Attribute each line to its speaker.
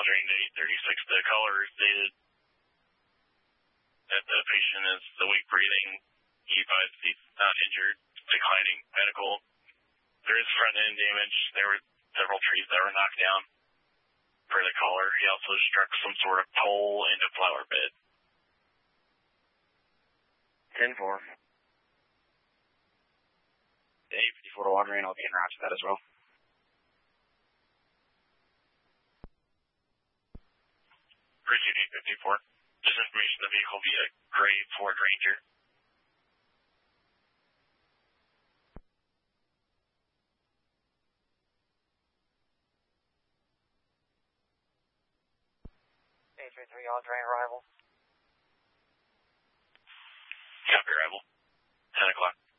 Speaker 1: Drain to 836. The caller stated that the patient is awake breathing. He advised he's not injured, declining medical. There is front end damage. There were several trees that were knocked down per the caller. He also struck some sort of pole and a flower bed.
Speaker 2: 10-4. 854 to Water Drain. I'll be en route to that as well.
Speaker 1: Pursuit 854. Just information, the vehicle will be a gray Ford Ranger.
Speaker 3: All Drain arrival.
Speaker 1: Copy arrival. 10 o'clock.